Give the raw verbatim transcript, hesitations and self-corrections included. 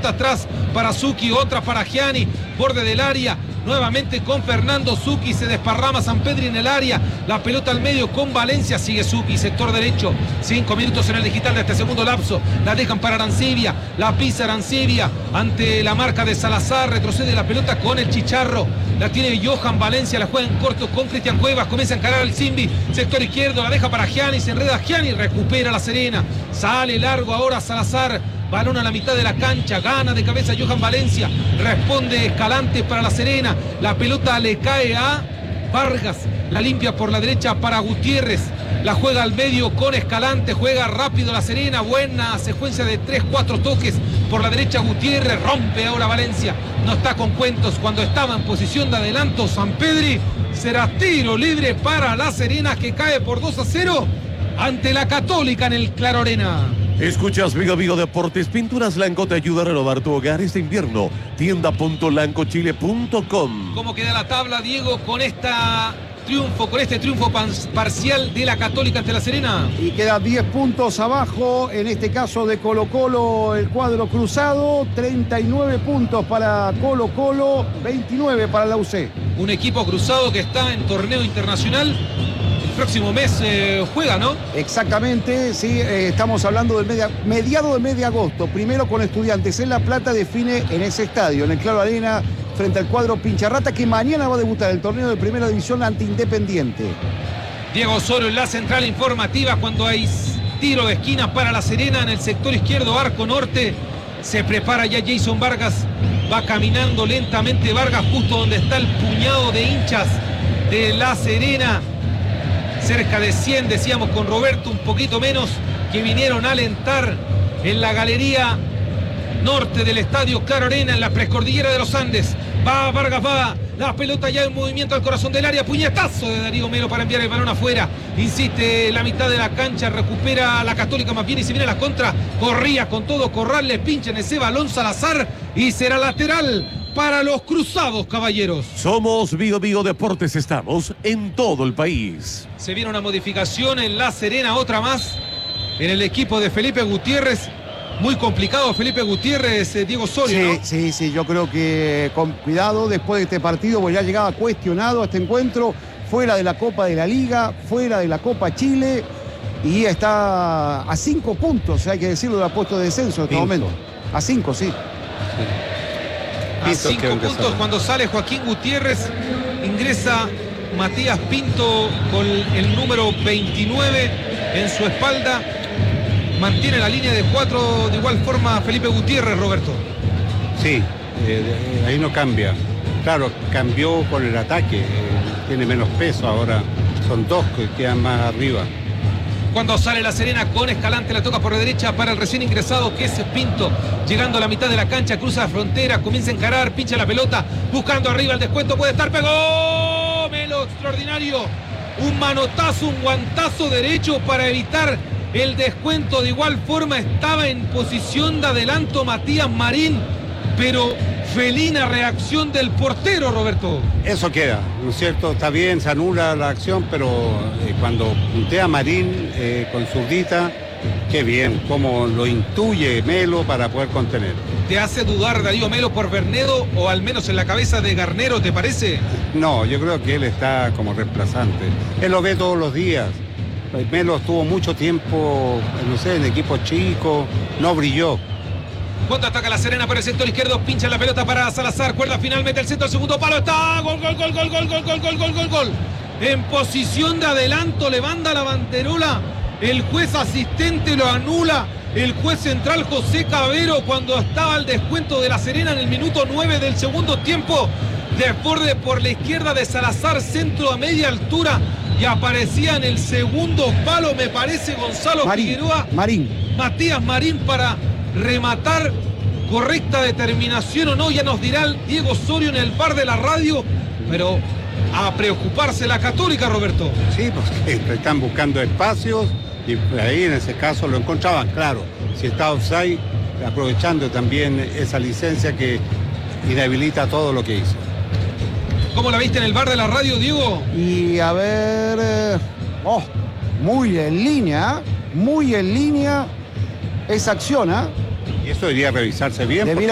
pelota atrás para Zucchi, otra para Gianni, borde del área, nuevamente con Fernando Zucchi, se desparrama Sampedri en el área, la pelota al medio con Valencia, sigue Zucchi, sector derecho, cinco minutos en el digital de este segundo lapso, la dejan para Arancibia, la pisa Arancibia, ante la marca de Salazar, retrocede la pelota con el Chicharro, la tiene Johan Valencia, la juega en corto con Cristian Cuevas, comienza a encarar al Simbi, sector izquierdo, la deja para Gianni, se enreda Gianni, recupera la Serena, sale largo ahora Salazar, balón a la mitad de la cancha, gana de cabeza Johan Valencia, responde Escalante para la Serena, la pelota le cae a Vargas, la limpia por la derecha para Gutiérrez, la juega al medio con Escalante, juega rápido la Serena, buena secuencia de tres cuatro toques por la derecha Gutiérrez, rompe ahora Valencia, no está con cuentos, cuando estaba en posición de adelanto Sampedri, será tiro libre para la Serena que cae por dos a cero ante la Católica en el Claro Arena. Escuchas Vigo Vigo Deportes. Pinturas Lanco te ayuda a renovar tu hogar este invierno. tienda punto lanco chile punto com. ¿Cómo queda la tabla, Diego, con esta triunfo, con este triunfo parcial de la Católica ante la Serena? Y queda diez puntos abajo, en este caso de Colo Colo, el cuadro cruzado, treinta y nueve puntos para Colo Colo, veintinueve para la U C. Un equipo cruzado que está en torneo internacional. Próximo mes eh, juega, ¿no? Exactamente, sí, eh, estamos hablando del media, mediado de mes de agosto, primero con Estudiantes en La Plata, define en ese estadio, en el Claro Arena, frente al cuadro Pincharrata, que mañana va a debutar el torneo de primera división ante Independiente. Diego Osorio en la central informativa cuando hay tiro de esquina para la Serena en el sector izquierdo, arco norte, se prepara ya Jason Vargas, va caminando lentamente Vargas justo donde está el puñado de hinchas de la Serena. Cerca de cien, decíamos con Roberto, un poquito menos, que vinieron a alentar en la galería norte del estadio Claro Arena, en la precordillera de los Andes. Va Vargas, va, la pelota ya en movimiento al corazón del área, puñetazo de Darío Melo para enviar el balón afuera. Insiste la mitad de la cancha, recupera a la Católica más bien y se viene a la contra. Corría con todo, Corral le pincha en ese balón Salazar y será lateral para los cruzados, caballeros. Somos Vigo Vigo Deportes, estamos en todo el país. Se viene una modificación en La Serena, otra más en el equipo de Felipe Gutiérrez. Muy complicado Felipe Gutiérrez, eh, Diego Osorio, Sí, ¿no? sí, sí, yo creo que con cuidado después de este partido, porque ya llegaba cuestionado a este encuentro, fuera de la Copa de la Liga, fuera de la Copa Chile, y está a cinco puntos, hay que decirlo, del puesto de descenso en este Cinco. momento. A cinco, sí. A Pinto cinco que puntos empezó. cuando sale Joaquín Gutiérrez, ingresa Matías Pinto con el número veintinueve en su espalda, mantiene la línea de cuatro de igual forma Felipe Gutiérrez, Roberto. Sí, eh, ahí no cambia. Claro, cambió con el ataque, eh, tiene menos peso ahora, son dos que quedan más arriba. Cuando sale la Serena con Escalante, la toca por la derecha para el recién ingresado que es Pinto, llegando a la mitad de la cancha, cruza la frontera, comienza a encarar, pincha la pelota, buscando arriba el descuento, puede estar, pegó, Melo, extraordinario, un manotazo, un guantazo derecho para evitar el descuento. De igual forma estaba en posición de adelanto Matías Marín, pero felina reacción del portero, Roberto. Eso queda, ¿no es cierto? Está bien, se anula la acción, pero eh, cuando puntea Marín eh, con zurdita, qué bien, cómo lo intuye Melo para poder contener. ¿Te hace dudar Darío Melo por Bernedo o al menos en la cabeza de Garnero, te parece? No, yo creo que él está como reemplazante. Él lo ve todos los días. Melo estuvo mucho tiempo, no sé, en equipos chicos, no brilló. Cuando ataca la Serena por el sector izquierdo, pincha la pelota para Salazar, cuerda finalmente el centro, el segundo palo, está, gol, gol, gol, gol, gol, gol, gol, gol, gol, gol, gol. En posición de adelanto, levanta la banderola, el juez asistente lo anula, el juez central José Cabero cuando estaba el descuento de la Serena en el minuto nueve del segundo tiempo, desborde por la izquierda de Salazar, centro a media altura, y aparecía en el segundo palo, me parece, Gonzalo Marín, Figueroa. Marín. Matías Marín para rematar, correcta determinación o no, ya nos dirá el Diego Osorio en el bar de la radio, pero a preocuparse la Católica, Roberto. Sí, porque están buscando espacios y ahí en ese caso lo encontraban, claro, si está offside, aprovechando también esa licencia que inhabilita todo lo que hizo. ¿Cómo la viste en el bar de la radio, Diego? Y a ver, eh, oh, muy en línea, muy en línea esa acción, ¿ah? Y eso debería revisarse bien. Debiera